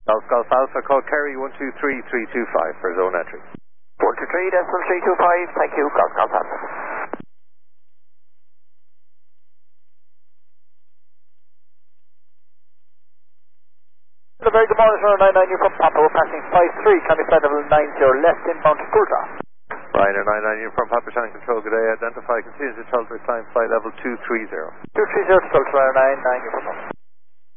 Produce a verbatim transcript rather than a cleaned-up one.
Golf Golf Alpha, call Kerry one two three three two five for zone entry. one two three decimal three two five, thank you, Golf Golf Alpha. The very good morning, nine nine, you from Papa, we're passing five three, can be flight level nine zero left inbound to full drop. Ryanair nine nine, you from Papa Shannon Control, good day, identify, continue to Tulsa, climb flight level two three zero. two three zero to Tulsa, nine nine, you from Papa.